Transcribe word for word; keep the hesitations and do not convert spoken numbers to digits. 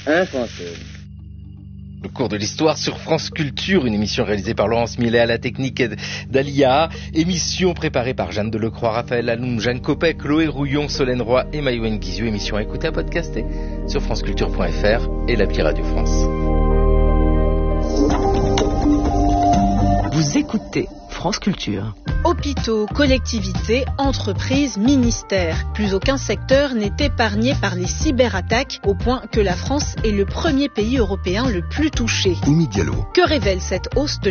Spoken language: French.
Un Français. Le cours de l'histoire sur France Culture, une émission réalisée par Laurence Millet à la technique d'Alia, émission préparée par Jeanne Delecroix, Raphaël Alloum, Jeanne Copec, Chloé Rouillon, Solène Roy et Maïwen Guizou, émission à écouter à podcaster sur franceculture point f r et l'appli Radio France. Vous écoutez France Culture. Hôpitaux, collectivités, entreprises, ministères. Plus aucun secteur n'est épargné par les cyberattaques, au point que la France est le premier pays européen le plus touché. Oumi Diallo. Que révèle cette hausse de